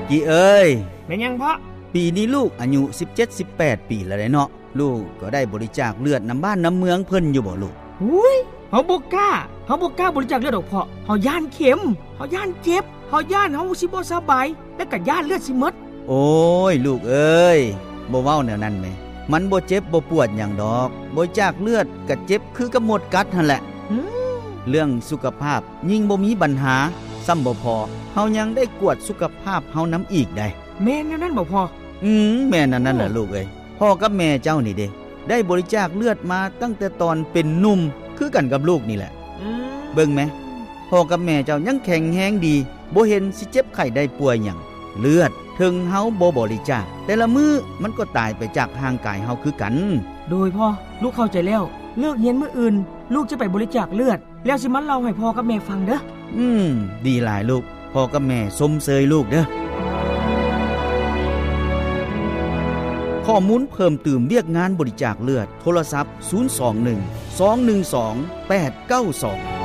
กี่เอ้ยแม่นยังพ่อปีนี้ลูกอายุ 17-18 ปีแล้วเนาะลูกก็ได้บริจาคเลือดน้ำบ้านน้ำเมืองเพิ่นอยู่บ่ลูกอุ้ยเฮาบ่กล้าบริจาคเลือดดอกพ่อเฮาย่านเข็มเฮาย่านเจ็บเฮาย่านเฮาสิบ่สบายและก็ย่านเลือดสิหมดโอ้ยลูกเอ้ยบ่เว้าแนวนั้นแม่มันบ่เจ็บบ่ปวดหยังดอกบริจาคเลือดก็เจ็บคือกับหมดกัดหั่นแหละเรื่องสุขภาพยิ่งบ่มีปัญหาซ้ำบ่พอเฮายังได้กวดสุขภาพเฮานำอีกได้แม่นแนวนั้นบ่พ่อแม่นนั่นล่ะลูกเอ้ยพ่อกับแม่เจ้านี่เด้ได้บริจาคเลือดมาตั้งแต่ตอนเป็นหนุ่มคือกันกับลูกนี่แหละเบิ่งแม่พ่อกับแม่เจ้ายังแข็งแรงดีบ่เห็นสิเจ็บไข้ได้ป่วยหยังเลือดถึงเฮาบ่บริจาคแต่ละมื้อมันก็ตายไปจากร่างกายเฮาคือกันโดยพ่อลูกเข้าใจแล้วเลิกเรียนมื้ออื่นลูกจะไปบริจาคเลือดแล้วสิมาเล่าให้พ่อกับแม่ฟังเด้อดีหลายลูกพ่อกับแม่สมเสยลูกเด้อข้อมูลเพิ่มเติมเรียกงานบริจาคเลือดโทรศัพท์021 212 892